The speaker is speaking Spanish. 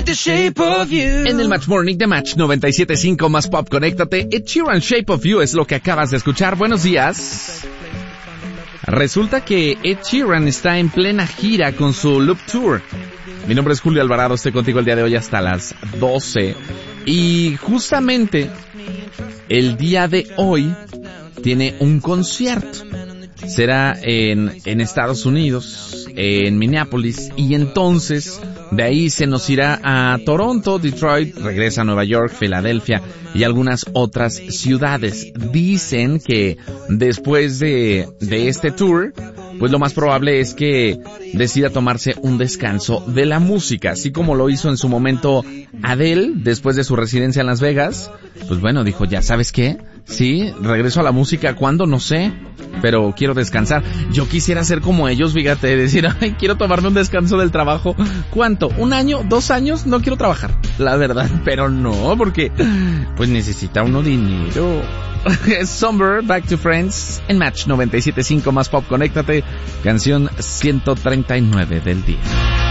the shape of you. En el Match Morning de Match 97.5 más pop, conéctate. Ed Sheeran, Shape of You es lo que acabas de escuchar. Buenos días. Resulta que Ed Sheeran está en plena gira con su Loop Tour. Mi nombre es Julio Alvarado, estoy contigo el día de hoy hasta las 12. Y justamente el día de hoy tiene un concierto. Será en Estados Unidos, en Minneapolis, y entonces de ahí se nos irá a Toronto, Detroit, regresa a Nueva York, Filadelfia y algunas otras ciudades. Dicen que después de este tour, pues lo más probable es que decida tomarse un descanso de la música, así como lo hizo en su momento Adele después de su residencia en Las Vegas. Pues bueno, dijo, ya sabes qué, sí, regreso a la música, ¿cuándo? No sé, pero quiero descansar. Yo quisiera ser como ellos, fíjate, decir, ay, quiero tomarme un descanso del trabajo. ¿Cuánto? ¿1 año? 2 años? No quiero trabajar, la verdad, pero no, porque pues necesita uno dinero. Somber, Back to Friends, en Match 97.5 más pop, conéctate, canción 139 del día.